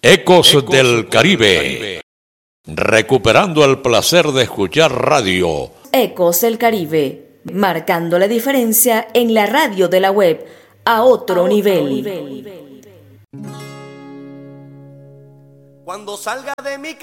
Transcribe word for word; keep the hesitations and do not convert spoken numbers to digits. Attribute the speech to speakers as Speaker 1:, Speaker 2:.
Speaker 1: Ecos del Caribe. Recuperando el placer de escuchar radio.
Speaker 2: Ecos del Caribe, marcando la diferencia en la radio de la web a otro, a otro nivel. nivel.
Speaker 3: Cuando salga de mi